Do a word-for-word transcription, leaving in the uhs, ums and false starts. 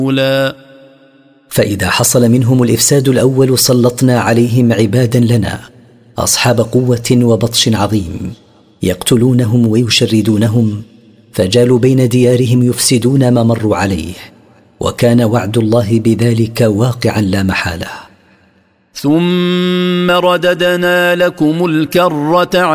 فإذا حصل منهم الإفساد الأول سلطنا عليهم عبادا لنا أصحاب قوة وبطش عظيم يقتلونهم ويشردونهم، فجالوا بين ديارهم يفسدون ما مروا عليه، وكان وعد الله بذلك واقعا لا محالة. ثم رددنا لكم الكرة